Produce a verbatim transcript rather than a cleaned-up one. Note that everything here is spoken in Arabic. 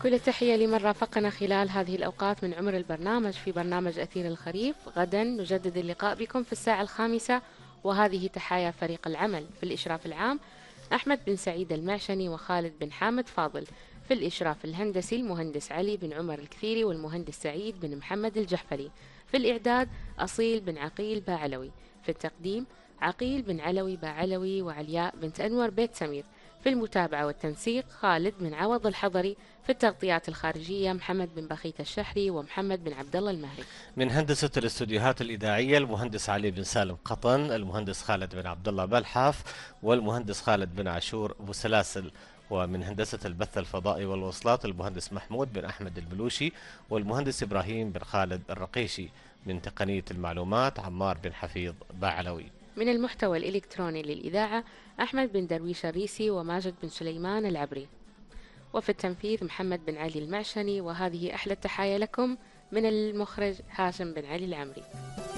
كل التحية لمن رافقنا خلال هذه الأوقات من عمر البرنامج في برنامج أثير الخريف. غدا نجدد اللقاء بكم في الساعة الخامسة، وهذه تحايا فريق العمل. في الإشراف العام أحمد بن سعيد المعشني وخالد بن حامد فاضل. في الإشراف الهندسي المهندس علي بن عمر الكثيري والمهندس سعيد بن محمد الجحفلي. في الإعداد أصيل بن عقيل باعلوي. في التقديم عقيل بن علوي باعلوي وعلياء بنت أنور بيت سمير. في المتابعة والتنسيق خالد بن عوض الحضري. في التغطيات الخارجية محمد بن بخيت الشحري ومحمد بن عبد الله المهري. من هندسة الاستوديوهات الإذاعية المهندس علي بن سالم قطن، المهندس خالد بن عبد الله بلحاف، والمهندس خالد بن عاشور أبو سلاسل. ومن هندسة البث الفضائي والوصلات المهندس محمود بن أحمد البلوشي والمهندس إبراهيم بن خالد الرقيشي. من تقنية المعلومات عمار بن حفيظ باعلوي. من المحتوى الإلكتروني للإذاعة أحمد بن درويش الريسي وماجد بن سليمان العبري. وفي التنفيذ محمد بن علي المعشني. وهذه أحلى التحايا لكم من المخرج هاشم بن علي العمري.